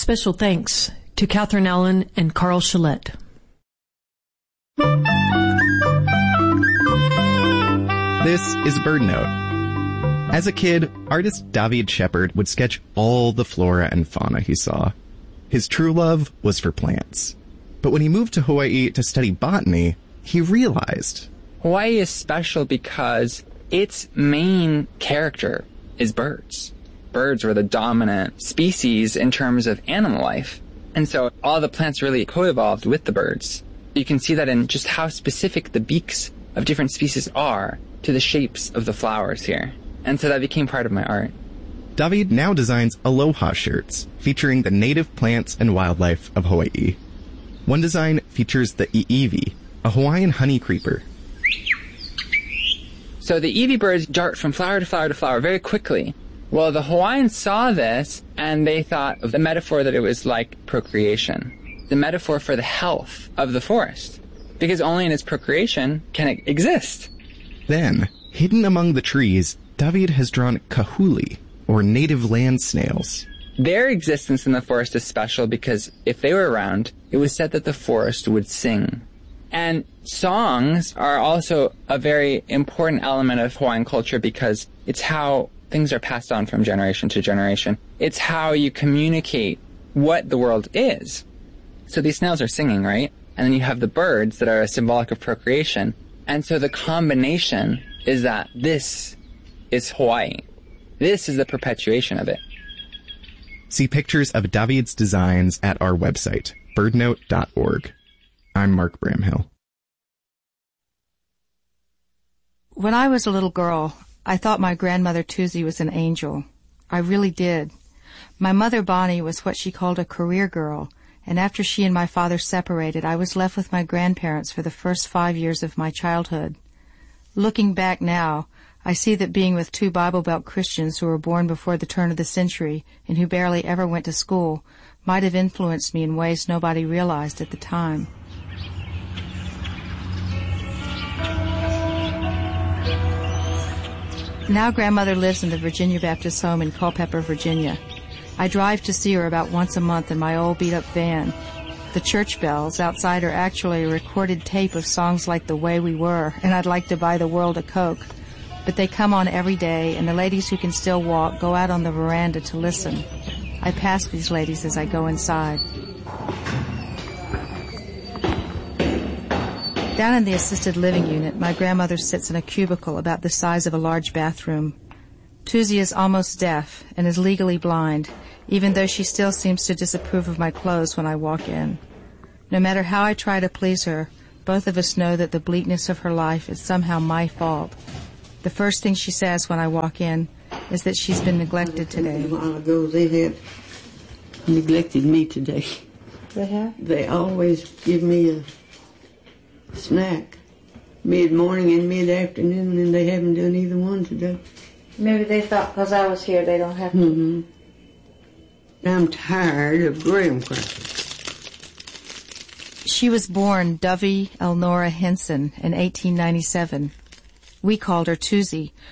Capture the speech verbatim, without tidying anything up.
Special thanks to Catherine Allen and Carl Shillette. This is BirdNote. As a kid, artist David Shepard would sketch all the flora and fauna he saw. His true love was for plants. But when he moved to Hawaii to study botany, he realized Hawaii is special because its main character is birds. Birds were the dominant species in terms of animal life. And so all the plants really co-evolved with the birds. You can see that in just how specific the beaks of different species are to the shapes of the flowers here. And so that became part of my art. David now designs aloha shirts featuring the native plants and wildlife of Hawaii. One design features the iiwi, a Hawaiian honey creeper. So the iiwi birds dart from flower to flower to flower very quickly. Well, the Hawaiians saw this, and they thought of the metaphor that it was like procreation, the metaphor for the health of the forest, because only in its procreation can it exist. Then, hidden among the trees, David has drawn kahuli, or native land snails. Their existence in the forest is special because if they were around, it was said that the forest would sing. And songs are also a very important element of Hawaiian culture because it's how things are passed on from generation to generation. It's how you communicate what the world is. So these snails are singing, right? And then you have the birds that are symbolic of procreation. And so the combination is that this is Hawaii. This is the perpetuation of it. See pictures of David's designs at our website, birdnote dot org. I'm Mark Bramhill. When I was a little girl, I thought my grandmother Tuesday was an angel. I really did. My mother Bonnie was what she called a career girl, and after she and my father separated, I was left with my grandparents for the first five years of my childhood. Looking back now, I see that being with two Bible Belt Christians who were born before the turn of the century and who barely ever went to school might have influenced me in ways nobody realized at the time. Now Grandmother lives in the Virginia Baptist home in Culpeper, Virginia. I drive to see her about once a month in my old beat-up van. The church bells outside are actually a recorded tape of songs like The Way We Were and I'd Like to Buy the World a Coke. But they come on every day, and the ladies who can still walk go out on the veranda to listen. I pass these ladies as I go inside. Down in the assisted living unit, my grandmother sits in a cubicle about the size of a large bathroom. Tuesday is almost deaf and is legally blind, even though she still seems to disapprove of my clothes when I walk in. No matter how I try to please her, both of us know that the bleakness of her life is somehow my fault. The first thing she says when I walk in is that she's been neglected today. A while ago, they had neglected me today. They have? They always give me a snack mid-morning and mid-afternoon, and they haven't done either one today. Maybe they thought because I was here they don't have to. Mm-hmm. I'm tired of graham crackers. She was born Dovey Elnora Henson in eighteen ninety-seven. We called her Tuesday,